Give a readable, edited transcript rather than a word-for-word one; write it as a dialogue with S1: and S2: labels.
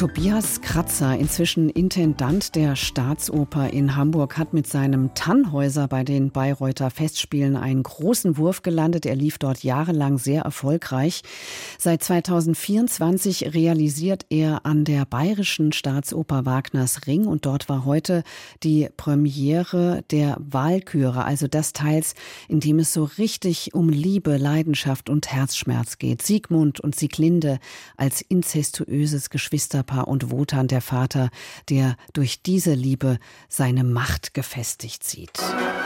S1: Tobias Kratzer, inzwischen Intendant der Staatsoper in Hamburg, hat mit seinem Tannhäuser bei den Bayreuther Festspielen einen großen Wurf gelandet. Er lief dort jahrelang sehr erfolgreich. Seit 2024 realisiert er an der Bayerischen Staatsoper Wagners Ring und dort war heute die Premiere der Walküre, also des Teils, in dem es so richtig um Liebe, Leidenschaft und Herzschmerz geht. Siegmund und Sieglinde als inzestuöses Geschwisterpaar und Wotan, der Vater, der durch diese Liebe seine Macht gefestigt sieht.